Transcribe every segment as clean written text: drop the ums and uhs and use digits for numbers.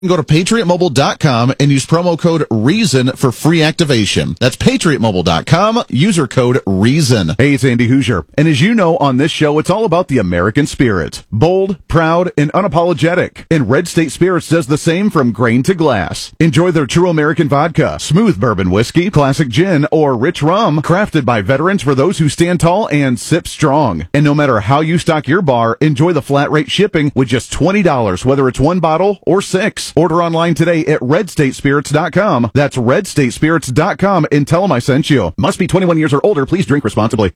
Go to PatriotMobile.com and use promo code REASON for free activation. That's PatriotMobile.com, user code REASON. Hey, it's Andy Hoosier. And as you know, on this show, it's all about the American spirit. Bold, proud, and unapologetic. And Red State Spirits does the same from grain to glass. Enjoy their true American vodka, smooth bourbon whiskey, classic gin, or rich rum, crafted by veterans for those who stand tall and sip strong. And no matter how you stock your bar, enjoy the flat rate shipping with just $20, whether it's one bottle or 6. Order online today at redstatespirits.com. That's redstatespirits.com and tell them I sent you. Must be 21 years or older. Please drink responsibly.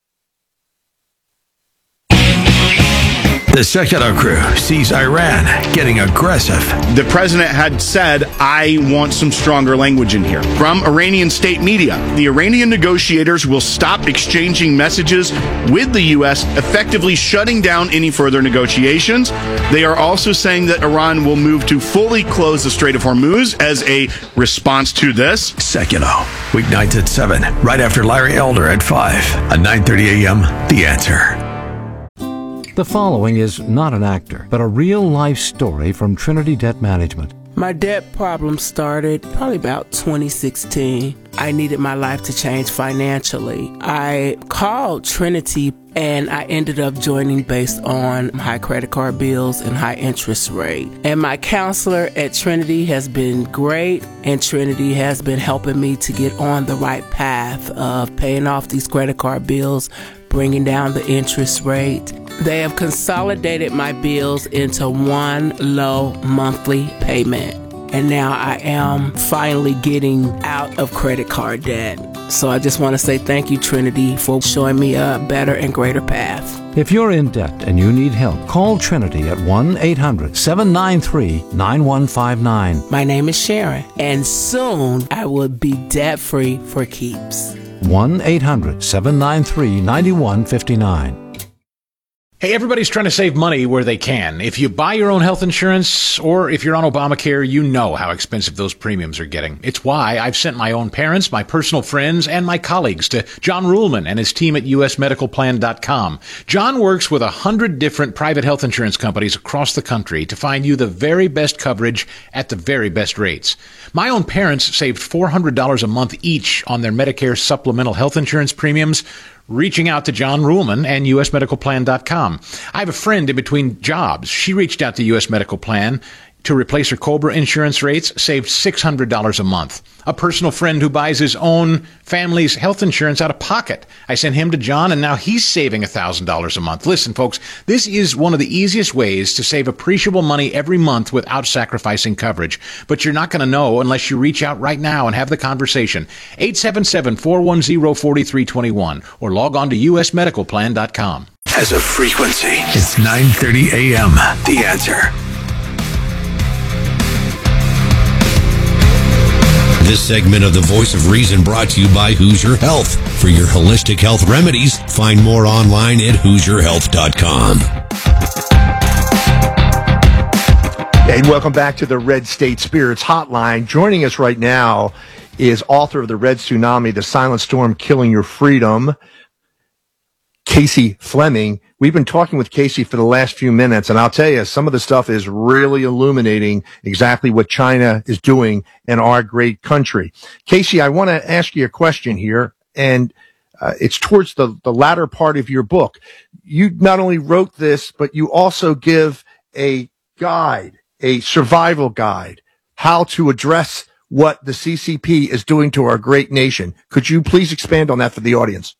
The Secular Crew sees Iran getting aggressive. The president had said, I want some stronger language in here. From Iranian state media, the Iranian negotiators will stop exchanging messages with the U.S., effectively shutting down any further negotiations. They are also saying that Iran will move to fully close the Strait of Hormuz as a response to this. Secular, weeknights at 7, right after Larry Elder at 5, at 9:30 a.m., The Answer. The following is not an actor, but a real-life story from Trinity Debt Management. My debt problem started probably about 2016. I needed my life to change financially. I called Trinity and I ended up joining based on high credit card bills and high interest rate. And my counselor at Trinity has been great, and Trinity has been helping me to get on the right path of paying off these credit card bills, bringing down the interest rate. They have consolidated my bills into one low monthly payment. And now I am finally getting out of credit card debt. So I just want to say thank you, Trinity, for showing me a better and greater path. If you're in debt and you need help, call Trinity at 1-800-793-9159. My name is Sharon, and soon I will be debt-free for keeps. 1-800-793-9159. Hey, everybody's trying to save money where they can. If you buy your own health insurance or if you're on Obamacare, you know how expensive those premiums are getting. It's why I've sent my own parents, my personal friends, and my colleagues to John Ruhlman and his team at usmedicalplan.com. John works with 100 different private health insurance companies across the country to find you the very best coverage at the very best rates. My own parents saved $400 a month each on their Medicare supplemental health insurance premiums, reaching out to John Ruhlman and usmedicalplan.com. I have a friend in between jobs. She reached out to US Medical Plan to replace her COBRA insurance rates, saved $600 a month. A personal friend who buys his own family's health insurance out of pocket. I sent him to John, and now he's saving $1,000 a month. Listen, folks, this is one of the easiest ways to save appreciable money every month without sacrificing coverage. But you're not going to know unless you reach out right now and have the conversation. 877-410-4321 or log on to usmedicalplan.com. Has a frequency. It's 9:30 a.m. The Answer. This segment of The Voice of Reason brought to you by Hoosier Health. For your holistic health remedies, find more online at HoosierHealth.com. And welcome back to the Red State Spirits Hotline. Joining us right now is author of The Red Tsunami, The Silent Storm Killing Your Freedom, Casey Fleming. We've been talking with Casey for the last few minutes, and I'll tell you, some of the stuff is really illuminating exactly what China is doing in our great country. Casey, I want to ask you a question here, and it's towards the latter part of your book. You not only wrote this, but you also give a guide, a survival guide, how to address what the CCP is doing to our great nation. Could you please expand on that for the audience?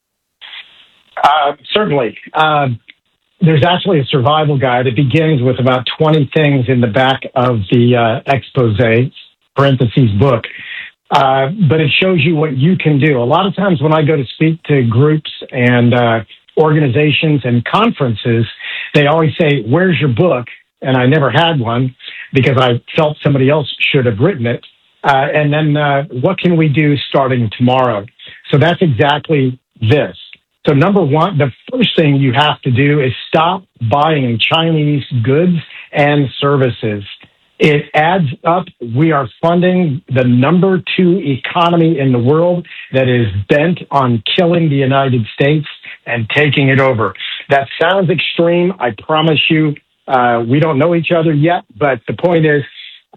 Certainly. There's actually a survival guide. It begins with about 20 things in the back of the expose, parentheses, book. But it shows you what you can do. A lot of times when I go to speak to groups and organizations and conferences, they always say, "Where's your book?" And I never had one because I felt somebody else should have written it. And then what can we do starting tomorrow? So that's exactly this. So number one, the first thing you have to do is stop buying Chinese goods and services. It adds up. We are funding the number 2 economy in the world that is bent on killing the United States and taking it over. That sounds extreme. I promise you, we don't know each other yet, but the point is,